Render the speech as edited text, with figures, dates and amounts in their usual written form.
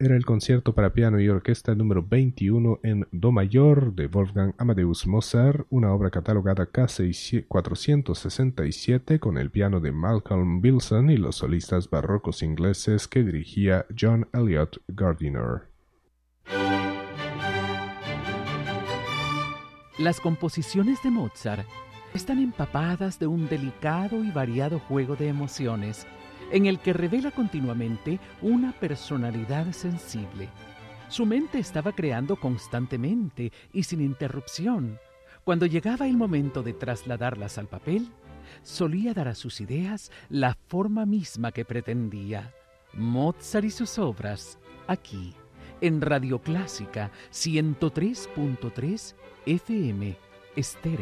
era el concierto para piano y orquesta número 21 en do mayor de Wolfgang Amadeus Mozart, una obra catalogada K467 con el piano de Malcolm Wilson y los solistas barrocos ingleses que dirigía John Eliot Gardiner. Las composiciones de Mozart están empapadas de un delicado y variado juego de emociones, en el que revela continuamente una personalidad sensible. Su mente estaba creando constantemente y sin interrupción. Cuando llegaba el momento de trasladarlas al papel, solía dar a sus ideas la forma misma que pretendía. Mozart y sus obras, aquí, en Radio Clásica 103.3 FM Estéreo.